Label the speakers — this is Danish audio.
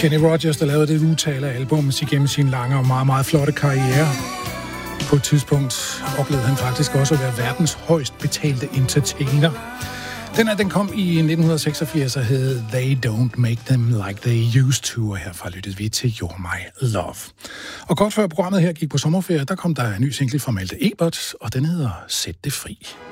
Speaker 1: Kenny Rogers, der lavede det utal af album igennem sin lange og meget, meget flotte karriere. På et tidspunkt oplevede han faktisk også at være verdens højst betalte entertainer. Den kom i 1986 og hed They Don't Make Them Like They Used To, og herfra lyttede vi til You're My Love. Og godt før programmet her gik på sommerferie, der kom der en ny single fra Malte Ebert, og den hedder Sæt det fri.